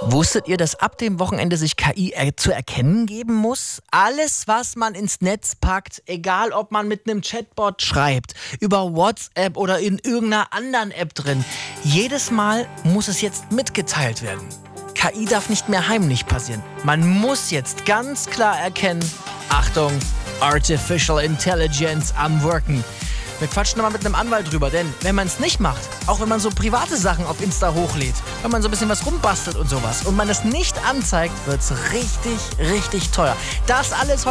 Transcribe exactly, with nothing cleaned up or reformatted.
Wusstet ihr, dass ab dem Wochenende sich K I er- zu erkennen geben muss? Alles, was man ins Netz packt, egal ob man mit einem Chatbot schreibt, über WhatsApp oder in irgendeiner anderen App drin, jedes Mal muss es jetzt mitgeteilt werden. K I darf nicht mehr heimlich passieren. Man muss jetzt ganz klar erkennen, Achtung, Artificial Intelligence am Wirken. Wir quatschen nochmal mit einem Anwalt drüber, denn wenn man es nicht macht, auch wenn man so private Sachen auf Insta hochlädt, wenn man so ein bisschen was rumbastelt und sowas und man es nicht anzeigt, wird es richtig, richtig teuer. Das alles heute